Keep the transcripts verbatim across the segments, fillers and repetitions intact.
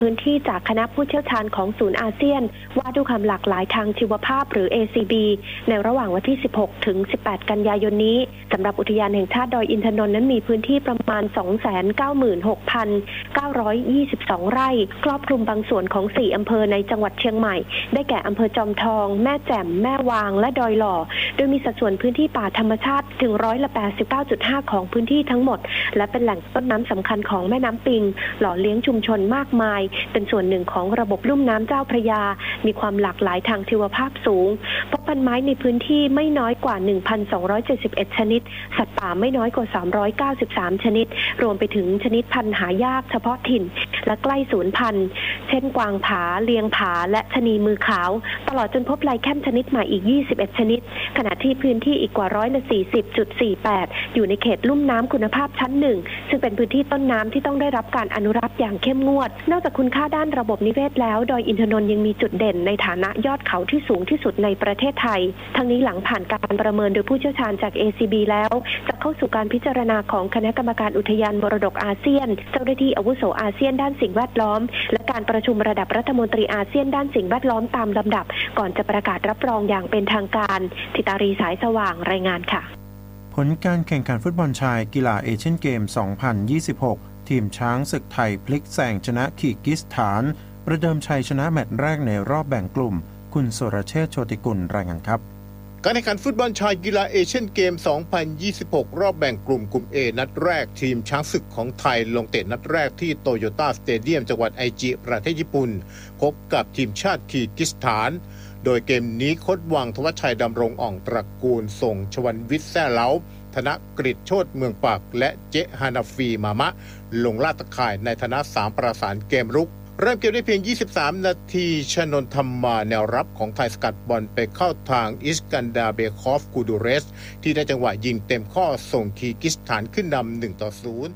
พื้นที่จากคณะผู้เชี่ยวชาญของศูนย์อาเซียนว่าด้วยความหลากหลายทางชีวภาพหรือ เอ ซี บี ในระหว่างวันที่สิบหกถึงสิบแปดกันยายนนี้สำหรับอุทยานแห่งชาติดอยอินทนนท์นั้นมีพื้นที่ประมาณ สองแสนเก้าหมื่นหกพันเก้าร้อยยี่สิบสอง ไร่ครอบคลุมบางส่วนของสี่อำเภอในจังหวัดเชียงใหม่ได้แก่อำเภอจอมทองแม่แจ่มแม่วางและดอยหล่อโดยมีสัดส่วนพื้นที่ป่าธรรมชาติถึงร้อยละ แปดสิบเก้าจุดห้า ของพื้นที่ทั้งหมดและเป็นแหล่งต้นน้ำสำคัญของแม่น้ำปิงหล่อเลี้ยงชุมชนมากมายเป็นส่วนหนึ่งของระบบลุ่มน้ำเจ้าพระยามีความหลากหลายทางชีวภาพสูงพบพันไม้ในพื้นที่ไม่น้อยกว่า หนึ่งพันสองร้อยเจ็ดสิบเอ็ด ชนิดสัตว์ป่าไม่น้อยกว่าสามร้อยเก้าสิบสามชนิดรวมไปถึงชนิดพันธุ์หายากเฉพาะถิ่นและใกล้สูญพันธุ์เช่นกวางผาเลียงผาและชะนีมือขาวตลอดจนพบไลแคนชนิดใหม่อีกยี่สิบเอ็ดชนิดขณะที่พื้นที่อีกกว่าร้อยละสี่สิบจุดสี่แปดอยู่ในเขตลุ่มน้ำคุณภาพชั้นหนึ่งซึ่งเป็นพื้นที่ต้นน้ำที่ต้องได้รับการอนุรักษ์อย่างเข้มงวดนอกจากคุณค่าด้านระบบนิเวศแล้วดอยอินทนนท์ยังมีจุดเด่นในฐานะยอดเขาที่สูงที่สุดในประเทศไทยทั้งนี้หลังผ่านการประเมินโดยผู้เชี่ยวชาญจาก เอ ซี บี แล้วจะเข้าสู่การพิจารณาของคณะกรรมการอุทยานมรดกอาเซียนเจ้าหน้าที่อาวุโสอาเซียนด้านสิ่งแวดล้อมและการประชุมระดับรัฐมนตรีอาเซียนด้านสิ่งแวดล้อมตามลำดับก่อนจะประกาศรับรองอย่างเป็นทางการธิตารีสายสว่างรายงานค่ะผลการแข่งขันฟุตบอลชายกีฬาเอเชียนเกม สองพันยี่สิบหก ทีมช้างศึกไทยพลิกแซงชนะคีร์กิสถานประเดิมชัยชนะแมตช์แรกในรอบแบ่งกลุ่มคุณสุรเชษฐ์โชติกุลรายงานครับการแข่งขันฟุตบอลชายกีฬาเอเชียนเกม สองพันยี่สิบหก รอบแบ่งกลุ่มกลุ่ม A นัดแรกทีมช้างศึกของไทยลงเตะนัดแรกที่โตโยต้าสเตเดียมจังหวัดไอจิประเทศญี่ปุ่นพบกับทีมชาติคีร์กิสถานโดยเกมนี้โค้ชวังธวัชชัยดำรงอ่องตระกูลส่งชวันวิทย์แซ่เล้าธนกฤษโชติเมืองปากและเจฮานาฟีมามะลงลาดตะข่ายในฐานะสามประสานเกมรุกเริ่มเกมได้เพียงยี่สิบสามนาทีชนนท์ธรรมาแนวรับของไทยสกัดบอลไปเข้าทางอิสกันดาเบคอฟกูดูเรสที่ได้จังหวะยิงเต็มข้อส่งคีร์กิสถานขึ้นนำหนึ่งต่อศูนย์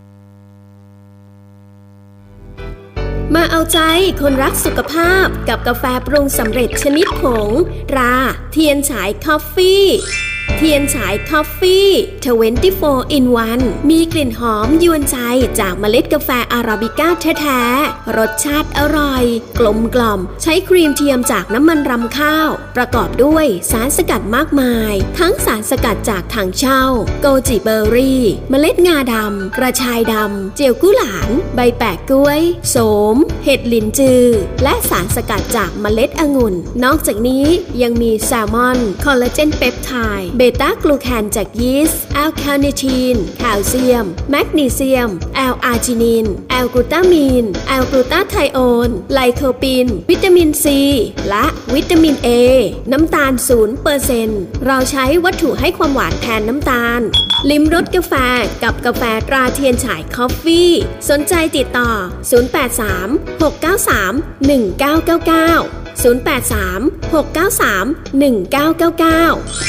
มาเอาใจคนรักสุขภาพกับกาแฟปรุงสำเร็จชนิดผงตราเทียนฉายคอฟฟี่เทียนฉายคอฟฟี่ยี่สิบสี่ in วัน มีกลิ่นหอมยวนใจจากเมล็ดกาแฟอาราบิก้าแท้ๆรสชาติอร่อยกลมกล่อมใช้ครีมเทียมจากน้ำมันรำข้าวประกอบด้วยสารสกัดมากมายทั้งสารสกัดจากถังเช่าโกจิเบอร์รี่เมล็ดงาดำกระชายดำเจียวกุหลานใบแปะกล้วยโสมเห็ดลินจือและสารสกัดจากเมล็ดองุ่นนอกจากนี้ยังมีแซลมอนคอลลาเจนเปปไทด์เบต้ากลูแคนจากยีสต์แอลคาเนทีนแคลเซียมแมกนีเซียมแอลอาร์จินินแอลกลูตามีนแอลกลูตาไทโอนไลโคปินวิตามินซีและวิตามินเอน้ำตาล ศูนย์เปอร์เซ็นต์ เราใช้วัตถุให้ความหวานแทนน้ำตาลลิ้มรสกาแฟกับกาแฟตราเทียนฉายคอฟฟี่สนใจติดต่อศูนย์ แปด สาม หก เก้า สาม หนึ่ง เก้า เก้า เก้า ศูนย์ แปด สาม หก เก้า สาม หนึ่ง เก้า เก้า เก้า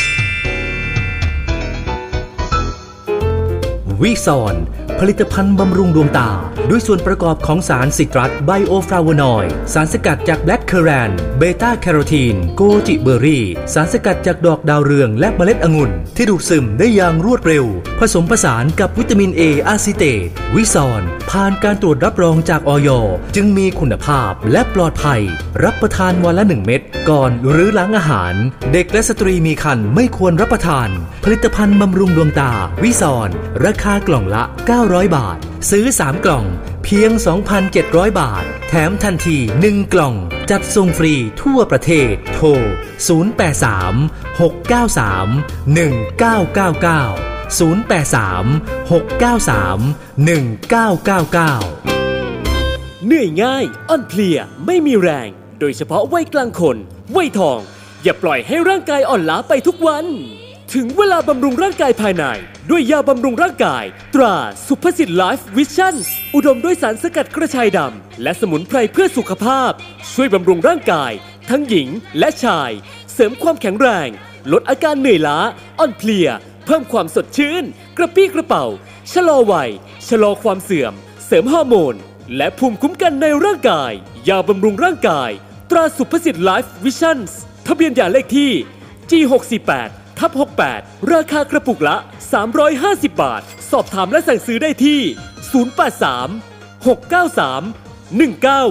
วิซอนผลิตภัณฑ์บำรุงดวงตาด้วยส่วนประกอบของสารซิตรัสไบโอฟลาโวนอยด์สารสกัดจากแบล็คเคอแรนเบต้าแคโรทีนโกจิเบอร์รี่สารสกัดจากดอกดาวเรืองและเมล็ดองุ่นที่ดูดซึมได้อย่างรวดเร็วผสมผสานกับวิตามินเออะซิเตตวิซอนผ่านการตรวจรับรองจากอย.จึงมีคุณภาพและปลอดภัยรับประทานวันละหนึ่งเม็ดก่อนหรือหลังอาหารเด็กและสตรีมีครรภ์ไม่ควรรับประทานผลิตภัณฑ์บำรุงดวงตาวิซอนราคากล่องละเก้าร้อยบาทซื้อสามกล่องเพียง สองพันเจ็ดร้อย บาทแถมทันทีหนึ่งกล่องจัดส่งฟรีทั่วประเทศโทรศูนย์ แปด สาม หก เก้า สาม หนึ่ง เก้า เก้า เก้า ศูนย์ แปด สาม หก เก้า สาม หนึ่ง เก้า เก้า เก้าเหนื่อยง่ายอ่อนเพลียไม่มีแรงโดยเฉพาะวัยกลางคนวัยทองอย่าปล่อยให้ร่างกายอ่อนล้าไปทุกวันถึงเวลาบำรุงร่างกายภายในด้วยยาบำรุงร่างกายตราสุภสิทธิ์ไลฟ์วิชั่นอุดมด้วยสารสกัดกระชายดำและสมุนไพรเพื่อสุขภาพช่วยบำรุงร่างกายทั้งหญิงและชายเสริมความแข็งแรงลดอาการเหนื่อยล้าอ่อนเพลียเพิ่มความสดชื่นกระปี้กระเป๋าชะลอวัยชะลอความเสื่อมเสริมฮอร์โมนและภูมิคุ้มกันในร่างกายยาบำรุงร่างกายตราสุภสิทธิ์ไลฟ์วิชั่นทะเบียนยาเลขที่ จี หก สี่ แปด ทับ หก แปด ราคากระปุกละสามร้อยห้าสิบบาทสอบถามและสั่งซื้อได้ที่ศูนย์ แปด สาม หก เก้า สามหนึ่งเก้า